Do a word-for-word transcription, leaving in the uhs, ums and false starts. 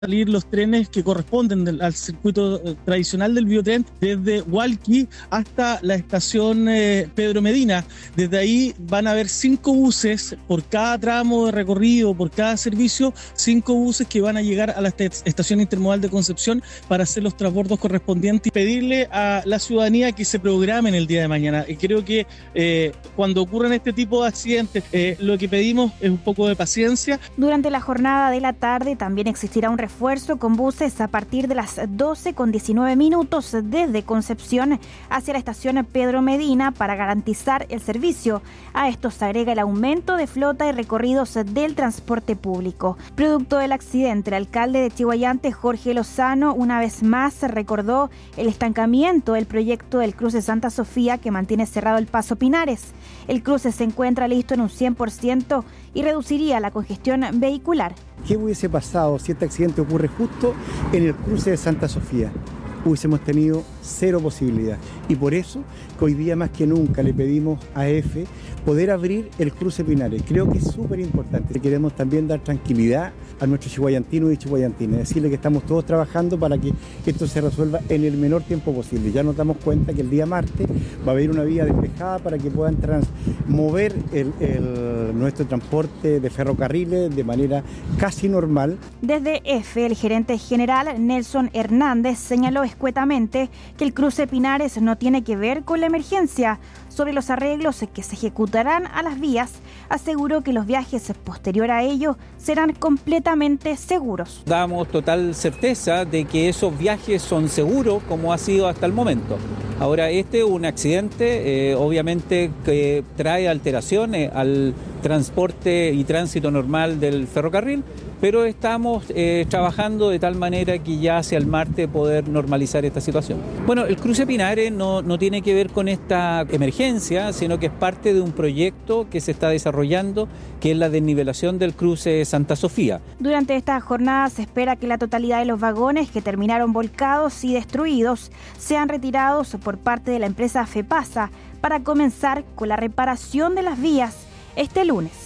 salir los trenes que corresponden del, al circuito eh, tradicional del biotren desde Hualqui hasta la estación eh, Pedro Medina. Desde ahí van a haber cinco buses por cada tramo de recorrido, por cada servicio, cinco buses que van a llegar a la est- estación intermodal de Concepción para hacer los transbordos correspondientes y pedirle a la ciudadanía que se programen el día de mañana. Y creo que eh, cuando ocurren este tipo de accidentes, eh, lo que pedimos es un poco de paciencia. Durante la jornada de la tarde también existirá un refuerzo con buses a partir de las doce con diecinueve minutos desde Concepción hacia la estación Pedro Medina para garantizar el servicio. A esto se agrega el aumento de flota y recorridos del transporte público. Producto del accidente, el alcalde de Chiguayante, Jorge Lozano, una vez más recordó el estancamiento del proyecto del cruce Santa Sofía que mantiene cerrado el Paso Pinares. El cruce se encuentra listo en un cien por ciento y reduciría la congestión vehicular. ¿Qué hubiese pasado si este accidente ocurre justo en el cruce de Santa Sofía? Hubiésemos tenido cero posibilidad. Y por eso que hoy día más que nunca le pedimos a E F poder abrir el cruce Pinares. Creo que es súper importante. Queremos también dar tranquilidad a nuestros chihuayantinos y chihuayantinas, decirle que estamos todos trabajando para que esto se resuelva en el menor tiempo posible. Ya nos damos cuenta que el día martes va a haber una vía despejada para que puedan trans mover el, el, nuestro transporte de ferrocarriles de manera casi normal. Desde E F, el gerente general Nelson Hernández señaló escuetamente que el cruce Pinares no tiene que ver con la emergencia. Sobre los arreglos que se ejecutarán a las vías, aseguró que los viajes posterior a ello serán completamente seguros. Damos total certeza de que esos viajes son seguros como ha sido hasta el momento. Ahora, este es un accidente, eh, obviamente, que trae alteraciones al transporte y tránsito normal del ferrocarril, pero estamos eh, trabajando de tal manera que ya hacia el martes poder normalizar esta situación. Bueno, el cruce Pinares no, no tiene que ver con esta emergencia, sino que es parte de un proyecto que se está desarrollando, que es la desnivelación del cruce Santa Sofía. Durante esta jornada se espera que la totalidad de los vagones que terminaron volcados y destruidos sean retirados por parte de la empresa FEPASA para comenzar con la reparación de las vías este lunes.